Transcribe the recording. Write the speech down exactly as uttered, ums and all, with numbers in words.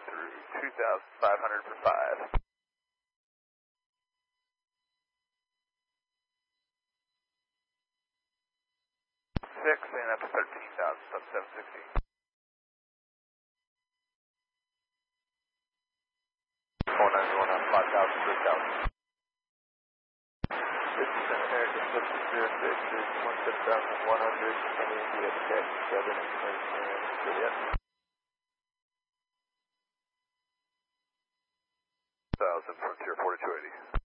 through two thousand five hundred for five. Six, and up to thirteen thousand, sub seven sixty. Four nine one on five thousand, three thousand. fifty percent American six zero six is one seven thousand one hundred, and India Tech seven and Juliet. Thousand Frontier forty two eighty.